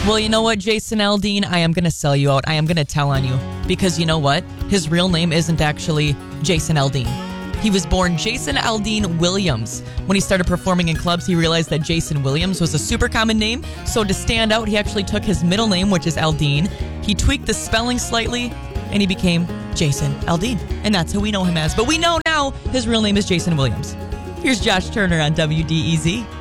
Well, you know what, Jason Aldean? I am going to sell you out. I am going to tell on you. Because you know what? His real name isn't actually Jason Aldean. He was born Jason Aldean Williams. When he started performing in clubs, he realized that Jason Williams was a super common name. So to stand out, he actually took his middle name, which is Aldean. He tweaked the spelling slightly, and he became Jason Aldean. And that's who we know him as. But we know now his real name is Jason Williams. Here's Josh Turner on WDEZ.